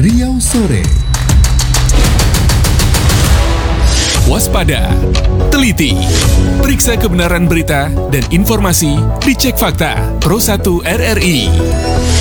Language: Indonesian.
Riau Sore. Waspada, teliti, periksa kebenaran berita dan informasi, dicek fakta Pro 1 RRI.